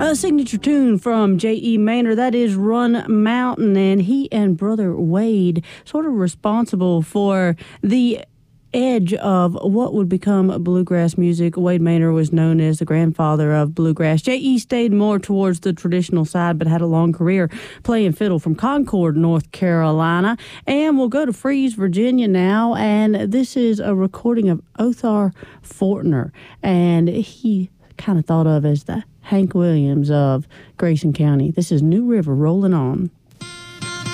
A signature tune from J.E. Maynard, that is Run Mountain, and he and brother Wade sort of responsible for the edge of what would become bluegrass music. Wade Maynard was known as the grandfather of bluegrass. J.E. stayed more towards the traditional side, but had a long career playing fiddle from Concord, North Carolina. And we'll go to Freeze, Virginia now, and this is a recording of Othar Fortner, and he kind of thought of as the Hank Williams of Grayson County. This is New River, Rolling On.